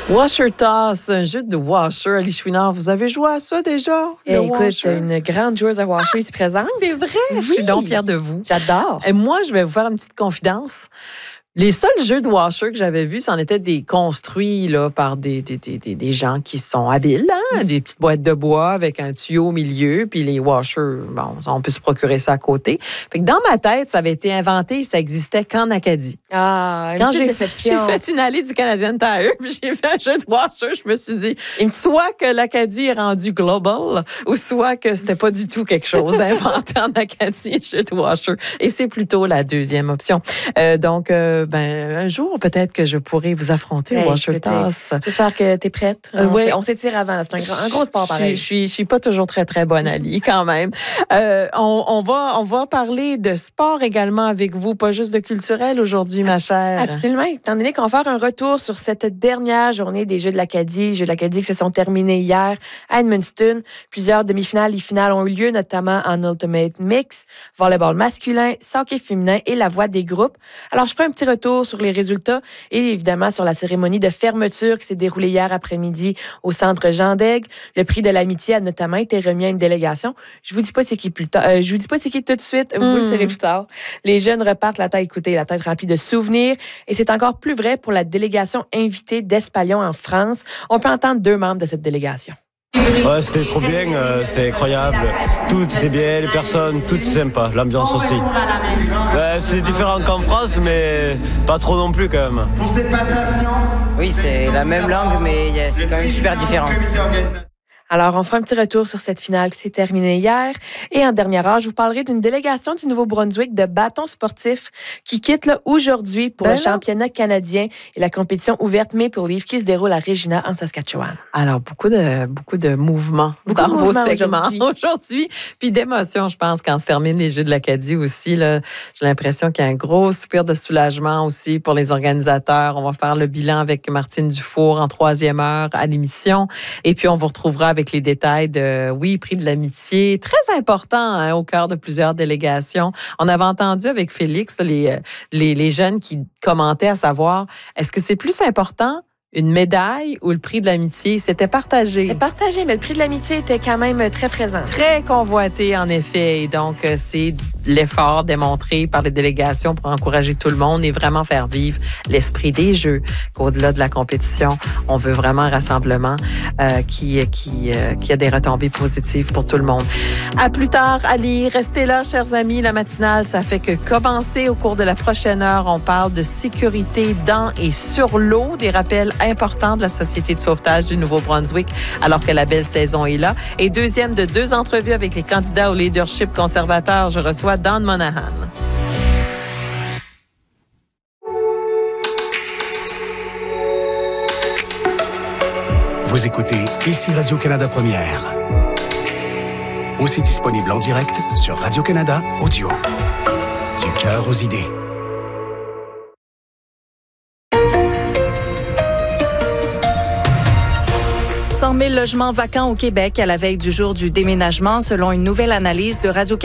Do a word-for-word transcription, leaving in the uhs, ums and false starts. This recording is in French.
Washer Toss, un jeu de washer. Alice Chouinard, vous avez joué à ça déjà? Eh, écoute, une grande joueuse à washer ici présente. C'est vrai, oui. Je suis donc fière de vous. J'adore. Et moi, je vais vous faire une petite confidence. Les seuls jeux de washer que j'avais vus, c'en étaient des construits là, par des, des, des, des gens qui sont habiles, hein? Des petites boîtes de bois avec un tuyau au milieu, puis les washers, bon, on peut se procurer ça à côté. Fait que dans ma tête, ça avait été inventé, ça existait qu'en Acadie. Ah, une Quand petite j'ai, déception. j'ai fait une allée du Canadian Tire, puis j'ai fait un jeu de washer, je me suis dit, soit que l'Acadie est rendu global, ou soit que c'était pas du tout quelque chose d'inventé en Acadie, un jeu de washer. Et c'est plutôt la deuxième option. Euh, donc, euh, ben, un jour, peut-être que je pourrai vous affronter hey, au Washer Toss. J'espère que tu es prête. On, oui. on s'étire avant. Là. C'est un, gros, un gros sport pareil. Je suis, je suis pas toujours très, très bonne Ali, quand même. Euh, on, on, va, on va parler de sport également avec vous, pas juste de culturel aujourd'hui, ma chère. Absolument. Étant donné qu'on va faire un retour sur cette dernière journée des Jeux de l'Acadie, les Jeux de l'Acadie qui se sont terminés hier à Edmundston. Plusieurs demi-finales et finales ont eu lieu, notamment en Ultimate Mix, volleyball masculin, hockey féminin et la voix des groupes. Alors, je ferai un petit retour sur les résultats et évidemment sur la cérémonie de fermeture qui s'est déroulée hier après-midi au centre Jean d'Aigle. Le prix de l'amitié a notamment été remis à une délégation. Je vous dis pas c'est qui plus tard. Euh, je vous dis pas c'est qui tout de suite. Vous mm. le saurez plus tard. Les jeunes repartent la tête, écoutez, la tête remplie de souvenirs et c'est encore plus vrai pour la délégation invitée d'Espalion en France. On peut entendre deux membres de cette délégation. Ouais, c'était trop bien, euh, c'était incroyable. Tout était bien, les personnes, tout sympa, l'ambiance aussi. Ouais, c'est différent qu'en France, mais pas trop non plus quand même. Pour cette passation. Oui, c'est la même langue, mais c'est quand même super différent. Alors, on fera un petit retour sur cette finale qui s'est terminée hier. Et en dernière heure, je vous parlerai d'une délégation du Nouveau-Brunswick de bâton sportif qui quitte là, aujourd'hui pour ben le championnat canadien et la compétition ouverte Maple Leaf qui se déroule à Regina, en Saskatchewan. Alors, beaucoup de, beaucoup de mouvements beaucoup dans de vos mouvements segments aujourd'hui. aujourd'hui. Puis d'émotion, je pense, quand se terminent les Jeux de l'Acadie aussi. Là, j'ai l'impression qu'il y a un gros soupir de soulagement aussi pour les organisateurs. On va faire le bilan avec Martine Dufour en troisième heure à l'émission. Et puis, on vous retrouvera avec les détails de, oui, prix de l'amitié, très important hein, au cœur de plusieurs délégations. On avait entendu avec Félix les, les, les jeunes qui commentaient à savoir, est-ce que c'est plus important une médaille ou le prix de l'amitié? C'était partagé. C'était partagé, mais le prix de l'amitié était quand même très présent. Très convoité, en effet. Et donc, c'est l'effort démontré par les délégations pour encourager tout le monde et vraiment faire vivre l'esprit des Jeux. Qu'au-delà de la compétition, on veut vraiment un rassemblement euh, qui, qui, euh, qui a des retombées positives pour tout le monde. À plus tard, Ali. Restez là, chers amis. La matinale, ça fait que commencer au cours de la prochaine heure. On parle de sécurité dans et sur l'eau, des rappels importants de la Société de sauvetage du Nouveau-Brunswick alors que la belle saison est là. Et deuxième de deux entrevues avec les candidats au leadership conservateur, je reçois Dan Monahan. Vous écoutez ici Radio-Canada Première. Aussi disponible en direct sur Radio-Canada Audio. Du cœur aux idées. cent mille logements vacants au Québec à la veille du jour du déménagement, selon une nouvelle analyse de Radio-Canada.